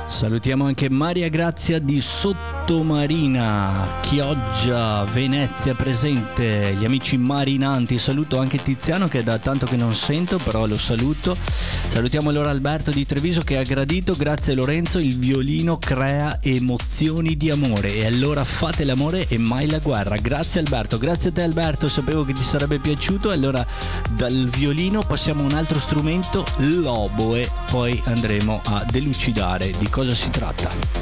Salutiamo anche Maria Grazia di Sottomarina, Chioggia, Venezia presente, gli amici marinanti. Saluto anche Tiziano che è da tanto che non sento, però lo saluto. Salutiamo allora Alberto di Treviso che ha gradito, grazie Lorenzo, il violino crea emozioni di amore e allora fate l'amore e mai la guerra. Grazie Alberto, grazie a te Alberto, sapevo che ti sarebbe piaciuto. Allora dal violino passiamo a un altro strumento, l'oboe, poi andremo a delucidare di cosa si tratta.